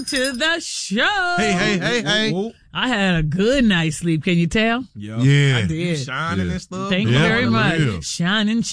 To the show. Hey. Whoa. I had a good night's sleep. Can you tell? Yeah. I did. You shining and stuff. Thank you very much. Shining.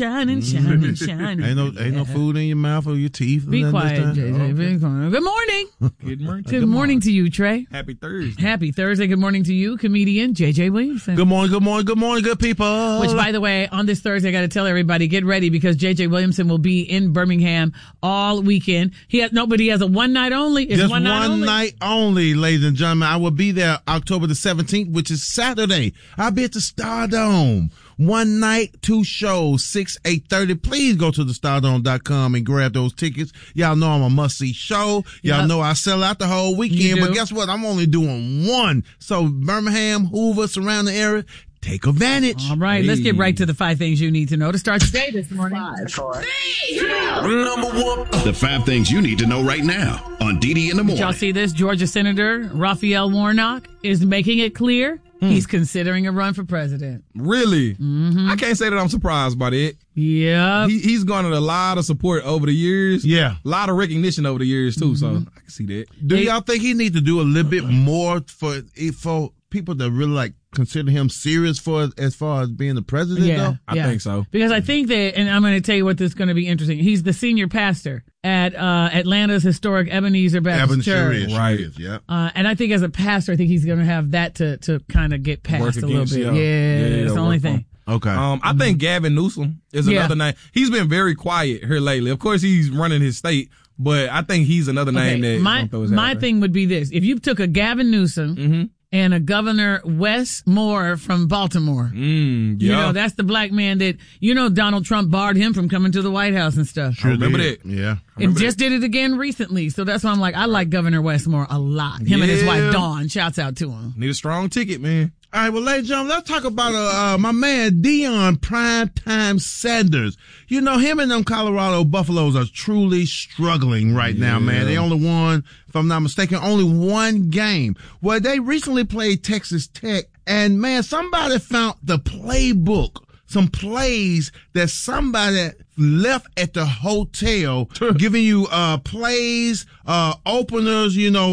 Ain't no food in your mouth or your teeth. Be quiet, JJ. Be quiet. Good morning. Good morning to you, Trey. Happy Thursday. Happy Thursday. Good morning to you, comedian JJ Williamson. Good morning, good people. Which, by the way, on this Thursday, I got to tell everybody, get ready because JJ Williamson will be in Birmingham all weekend. He has a one night only. It's just one night only, ladies and gentlemen. I will be there October the 17th, which is Saturday. I'll be at the Stardome. One night, two shows, 6, 8:30. Please go to thestardome.com and grab those tickets. Y'all know I'm a must-see show. Y'all know I sell out the whole weekend. But guess what? I'm only doing one. So Birmingham, Hoover, surrounding area, take advantage. All right, let's get right to the 5 things you need to know to start your day this morning. 5, 4, 3, Number 1. The 5 things you need to know right now on DD in the Morning. Did y'all see this? Georgia Senator Raphael Warnock is making it clear he's considering a run for president. Really? Mm-hmm. I can't say that I'm surprised by that. Yeah. He's garnered a lot of support over the years. Yeah. A lot of recognition over the years, too, so I can see that. Do y'all think he need to do a little bit more for people that really like consider him serious as far as being the president, though? I think so. Because I think that, and I'm going to tell you what this is going to be interesting. He's the senior pastor at Atlanta's historic Ebenezer Baptist Church. Right. Yeah. And I think as a pastor, I think he's going to have that to kind of get past a little bit. Yeah, that's the only thing. Okay. I think Gavin Newsom is another name. He's been very quiet here lately. Of course, he's running his state, but I think he's another name that my thing would be this. If you took a Gavin Newsom and a Governor Wes Moore from Baltimore, you know, that's the black man that, Donald Trump barred him from coming to the White House and stuff. Sure, remember that. Yeah. And just did it again recently. So that's why I'm like, I like Governor Wes Moore a lot. Him and his wife, Dawn. Shouts out to him. Need a strong ticket, man. All right, well, ladies and gentlemen, let's talk about my man Deion Primetime Sanders. You know, him and them Colorado Buffaloes are truly struggling right now, man. They only won, if I'm not mistaken, only one game. Well, they recently played Texas Tech, and, man, somebody found the playbook, some plays that somebody left at the hotel, giving you plays, openers,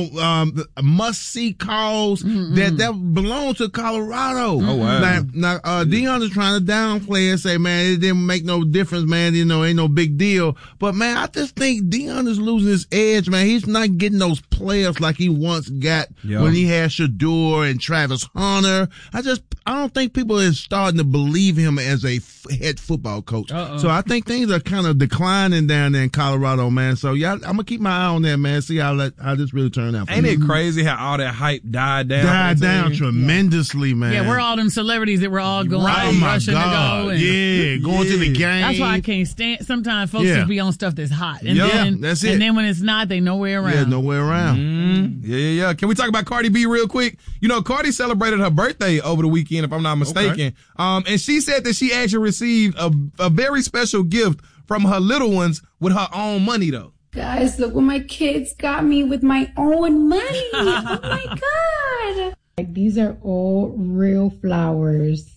must-see calls that belong to Colorado. Oh, wow. Now, Deion is trying to downplay and say, man, it didn't make no difference, man. Ain't no big deal. But, man, I just think Deion is losing his edge, man. He's not getting those players like he once got when he had Shador and Travis Hunter. I don't think people are starting to believe him as a head football coach. So I think things are kind of declining down there in Colorado, man. So I'm gonna keep my eye on that, man. See how this really turned out. Ain't it crazy how all that hype died down? Died down tremendously, man. Yeah, we're all them celebrities that were all going rushing to go. And, going to the game. That's why I can't stand. Sometimes folks just be on stuff that's hot, and then that's it. And then when it's not, they nowhere around. Yeah, nowhere around. Yeah. Can we talk about Cardi B real quick? Cardi celebrated her birthday over the weekend, if I'm not mistaken. Okay. And she said that she actually received a very special gift from her little ones with her own money, though. Guys, look what my kids got me with my own money. Oh my God. These are all real flowers.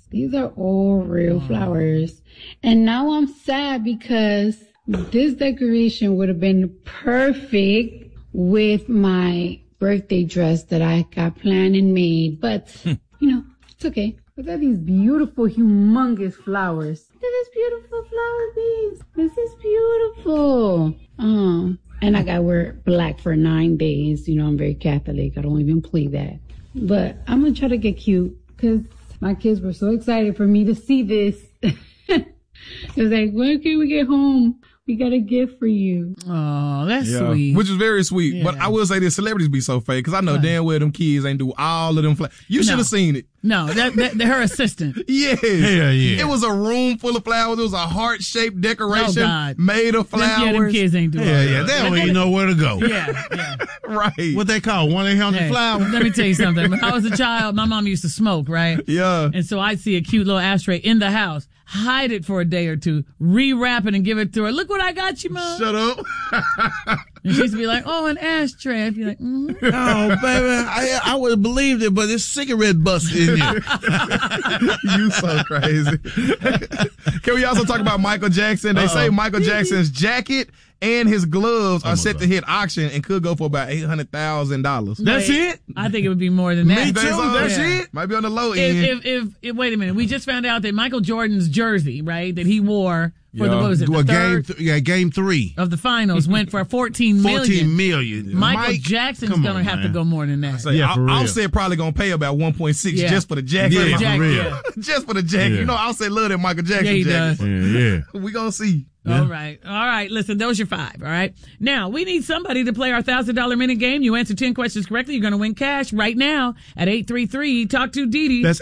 And now I'm sad because this decoration would have been perfect with my birthday dress that I got planned and made. But, it's okay. Look at these beautiful, humongous flowers. Look at this beautiful flower beads. This is beautiful. And I gotta wear black for 9 days. I'm very Catholic. I don't even play that. But I'm gonna try to get cute because my kids were so excited for me to see this. It was like, when can we get home? We got a gift for you. Oh, that's sweet. Which is very sweet. Yeah. But I will say this, celebrities be so fake because I know damn well them kids ain't do all of them. You should have seen it. No, that her assistant. Yes. Hell yeah. It was a room full of flowers. It was a heart-shaped decoration made of flowers. Yeah, them kids ain't doing it. Yeah. They don't even know where to go. Yeah. Right. What they call 1-800 flowers. Let me tell you something. When I was a child, my mom used to smoke, right? Yeah. And so I'd see a cute little ashtray in the house, hide it for a day or two, rewrap it and give it to her. Look what I got you, Mom. Shut up. And she used to be like, oh, an ashtray. I'd be like, Oh, baby, I would have believed it, but it's cigarette butts in you. You so crazy. Can we also talk about Michael Jackson? They say Michael Jackson's jacket and his gloves are set to hit auction and could go for about $800,000. That's it? I think it would be more than that. Me too. That's it? Might be on the low end. If wait a minute, we just found out that Michael Jordan's jersey, right, that he wore for the, what was it, game 3 of the finals went for $14 million. $14 million. Michael Jackson's going to have to go more than that. Offset probably going to pay about 1.6 just for the jacket. Yeah, for real. Just for the jacket. Yeah. You know, Offset love that Michael Jackson he jacket. does. Yeah. We going to see. Yeah. All right. Listen, those are 5. All right. Now, we need somebody to play our $1,000 minute game. You answer 10 questions correctly, you're going to win cash right now at 833 Talk to Dee. That's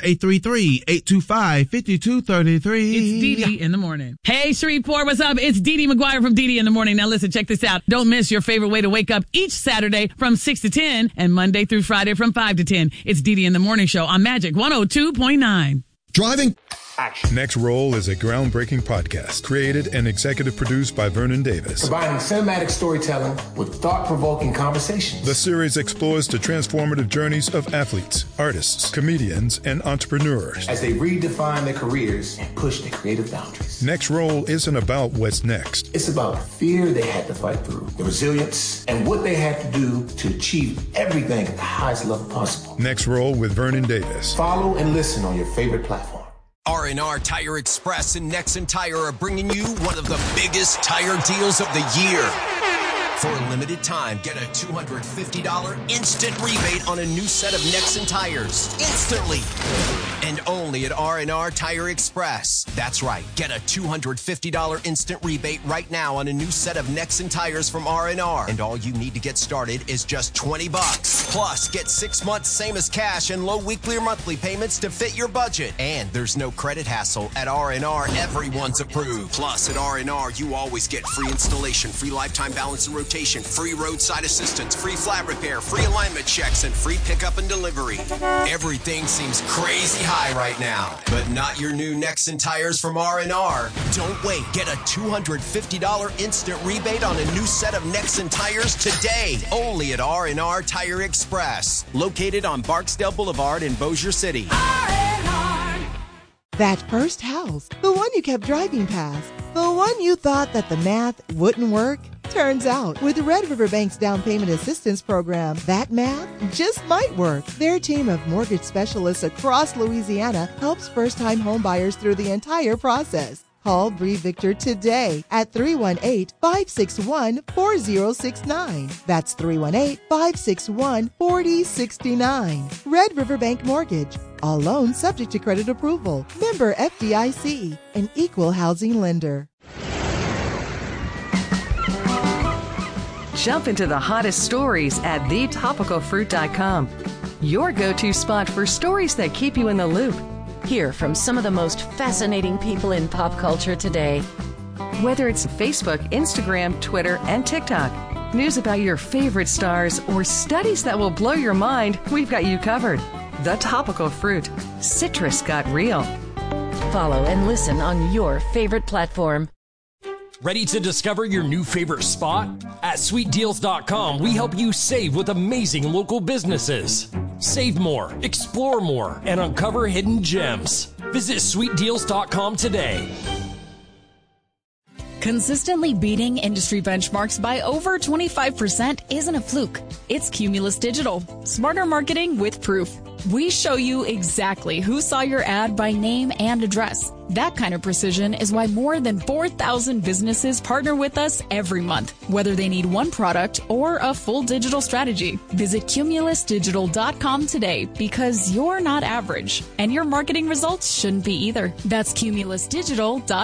833-825-5233. It's Dee in the morning. Hey, Shreveport, what's up? It's Dee McGuire from Dee in the morning. Now, listen, check this out. Don't miss your favorite way to wake up each Saturday from 6 to 10 and Monday through Friday from 5 to 10. It's Dee in the morning show on Magic 102.9. Driving. Action. Next Roll is a groundbreaking podcast created and executive produced by Vernon Davis. Combining cinematic storytelling with thought-provoking conversations. The series explores the transformative journeys of athletes, artists, comedians, and entrepreneurs as they redefine their careers and push their creative boundaries. Next Roll isn't about what's next. It's about the fear they had to fight through, the resilience, and what they had to do to achieve everything at the highest level possible. Next Roll with Vernon Davis. Follow and listen on your favorite platform. R&R Tire Express and Nexen Tire are bringing you one of the biggest tire deals of the year. For a limited time, get a $250 instant rebate on a new set of Nexen tires. Instantly. And only at R&R Tire Express. That's right. Get a $250 instant rebate right now on a new set of Nexen tires from R&R. And all you need to get started is just $20. Plus, get 6 months same as cash and low weekly or monthly payments to fit your budget. And there's no credit hassle. At R&R, everyone's approved. Plus, at R&R, you always get free installation, free lifetime balance and rotation, free roadside assistance, free flat repair, free alignment checks, and free pickup and delivery. Everything seems crazy high right now, but not your new Nexen tires from R&R. Don't wait. Get a $250 instant rebate on a new set of Nexen tires today. Only at R&R Tire Express, located on Barksdale Boulevard in Bossier City. That first house, the one you kept driving past, the one you thought that the math wouldn't work. Turns out, with Red River Bank's down payment assistance program, that math just might work. Their team of mortgage specialists across Louisiana helps first-time home buyers through the entire process. Call Bree Victor today at 318-561-4069. That's 318-561-4069. Red River Bank Mortgage. All loans subject to credit approval. Member FDIC, an equal housing lender. Jump into the hottest stories at thetopicalfruit.com. Your go-to spot for stories that keep you in the loop. Hear from some of the most fascinating people in pop culture today. Whether it's Facebook, Instagram, Twitter, and TikTok, news about your favorite stars, or studies that will blow your mind, we've got you covered. The Topical Fruit. Citrus got real. Follow and listen on your favorite platform. Ready to discover your new favorite spot? At sweetdeals.com, we help you save with amazing local businesses. Save more, explore more, and uncover hidden gems. Visit sweetdeals.com today. Consistently beating industry benchmarks by over 25% isn't a fluke. It's Cumulus Digital. Smarter marketing with proof. We show you exactly who saw your ad by name and address. That kind of precision is why more than 4,000 businesses partner with us every month, whether they need one product or a full digital strategy. Visit cumulusdigital.com today because you're not average, and your marketing results shouldn't be either. That's cumulusdigital.com.